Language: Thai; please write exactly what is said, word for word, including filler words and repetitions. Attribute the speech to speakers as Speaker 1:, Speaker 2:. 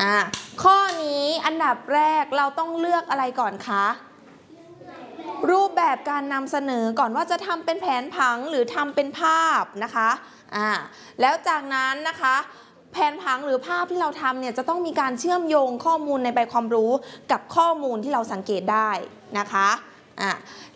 Speaker 1: อ่าข้อนี้อันดับแรกเราต้องเลือกอะไรก่อนคะรูปแบบการนำเสนอก่อนว่าจะทำเป็นแผนผังหรือทำเป็นภาพนะคะอ่าแล้วจากนั้นนะคะแผนผังหรือภาพที่เราทำเนี่ยจะต้องมีการเชื่อมโยงข้อมูลในใบความรู้กับข้อมูลที่เราสังเกตได้นะคะอ่า